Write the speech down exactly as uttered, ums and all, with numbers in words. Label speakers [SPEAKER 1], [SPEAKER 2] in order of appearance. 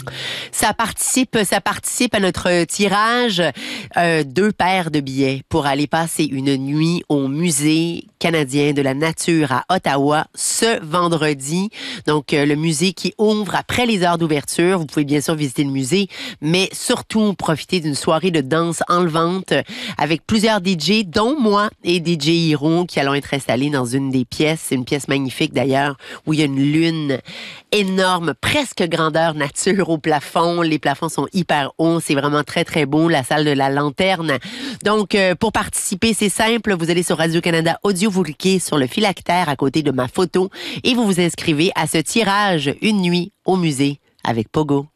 [SPEAKER 1] Ça participe, ça participe à notre tirage, euh, deux paires de billets pour aller passer une nuit au Musée canadien de la nature à Ottawa ce vendredi. Donc, euh, le musée qui ouvre après les heures d'ouverture. Vous pouvez bien sûr visiter le musée, mais surtout profiter d'une soirée de danse enlevante avec plusieurs D J, dont moi et D J Hiro, qui allons être installés dans une des pièces. C'est une pièce magnifique d'ailleurs, où il y a une lune énorme, presque grandeur nature au plafond. Les plafonds sont hyper hauts. C'est vraiment très, très beau. La salle de la lanterne. Donc, euh, pour participer, c'est simple. Vous allez sur Radio-Canada Audio, vous cliquez sur le phylactère à côté de ma photo et vous vous inscrivez à ce tirage Une nuit au musée avec Pogo.